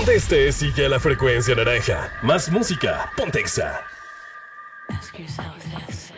donde estés, sigue la frecuencia naranja. Más música, Pontexa. Ask yourself this.